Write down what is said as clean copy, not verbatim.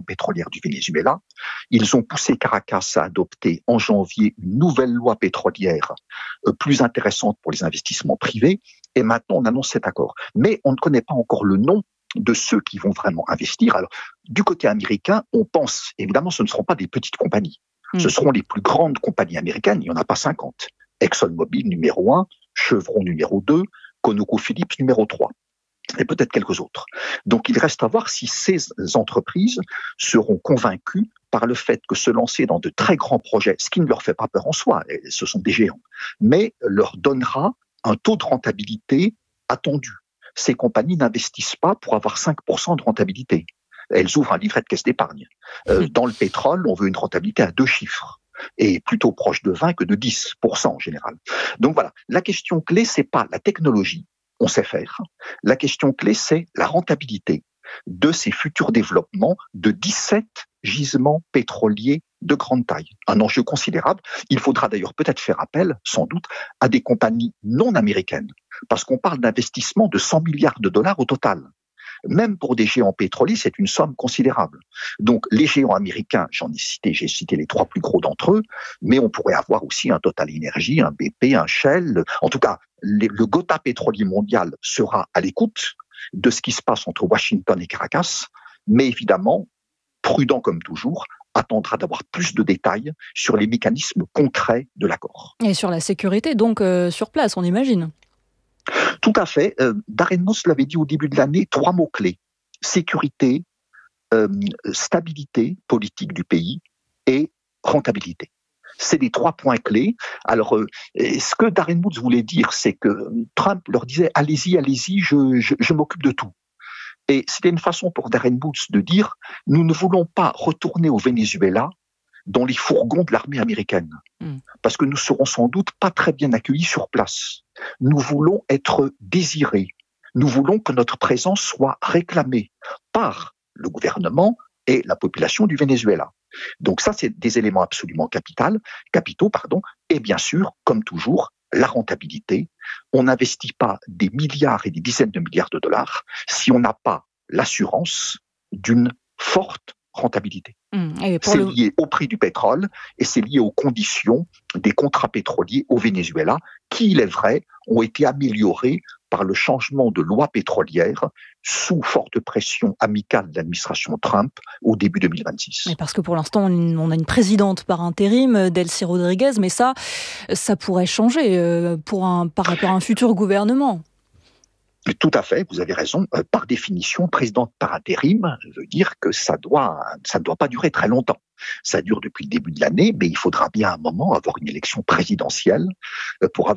pétrolière du Venezuela. Ils ont poussé Caracas à adopter en janvier une nouvelle loi pétrolière plus intéressante pour les investissements privés. Et maintenant, on annonce cet accord. Mais on ne connaît pas encore le nom de ceux qui vont vraiment investir. Alors, du côté américain, on pense, évidemment, ce ne seront pas des petites compagnies. Ce seront les plus grandes compagnies américaines. Il n'y en a pas 50. ExxonMobil numéro 1, Chevron numéro 2, ConocoPhillips numéro 3. Et peut-être quelques autres. Donc il reste à voir si ces entreprises seront convaincues par le fait que se lancer dans de très grands projets, ce qui ne leur fait pas peur en soi, ce sont des géants, mais leur donnera un taux de rentabilité attendu. Ces compagnies n'investissent pas pour avoir 5% de rentabilité. Elles ouvrent un livret de caisse d'épargne. Dans le pétrole, on veut une rentabilité à 2 chiffres. Et plutôt proche de 20 que de 10% en général. Donc voilà, la question clé, c'est pas la technologie, on sait faire. La question clé, c'est la rentabilité de ces futurs développements de 17 gisements pétroliers de grande taille. Un enjeu considérable. Il faudra d'ailleurs peut-être faire appel, sans doute, à des compagnies non américaines, parce qu'on parle d'investissements de 100 milliards de dollars au total. Même pour des géants pétroliers, c'est une somme considérable. Donc, les géants américains, j'ai cité les 3 plus gros d'entre eux, mais on pourrait avoir aussi un Total Energy, un BP, un Shell. En tout cas, le Gotha pétrolier mondial sera à l'écoute de ce qui se passe entre Washington et Caracas, mais évidemment, prudent comme toujours, attendra d'avoir plus de détails sur les mécanismes concrets de l'accord. Et sur la sécurité, donc, sur place, on imagine. Tout à fait. Darren Moss l'avait dit au début de l'année, 3 mots-clés. Sécurité, stabilité politique du pays et rentabilité. C'est les 3 points clés. Alors, ce que Darren Woods voulait dire, c'est que Trump leur disait « allez-y, allez-y, je m'occupe de tout ». Et c'était une façon pour Darren Woods de dire « nous ne voulons pas retourner au Venezuela dans les fourgons de l'armée américaine, parce que nous serons sans doute pas très bien accueillis sur place. Nous voulons être désirés. Nous voulons que notre présence soit réclamée par le gouvernement et la population du Venezuela. » Donc ça, c'est des éléments absolument capitaux. Et bien sûr, comme toujours, la rentabilité. On n'investit pas des milliards et des dizaines de milliards de dollars si on n'a pas l'assurance d'une forte rentabilité. C'est lié au prix du pétrole et c'est lié aux conditions des contrats pétroliers au Venezuela qui, il est vrai, ont été améliorés par le changement de loi pétrolière sous forte pression amicale de l'administration Trump au début 2026. Mais parce que pour l'instant, on a une présidente par intérim, Delcy Rodriguez, mais ça pourrait changer par rapport à un futur gouvernement. Tout à fait, vous avez raison. Par définition, présidente par intérim veut dire que ça ne doit pas durer très longtemps. Ça dure depuis le début de l'année, mais il faudra bien à un moment avoir une élection présidentielle pour avoir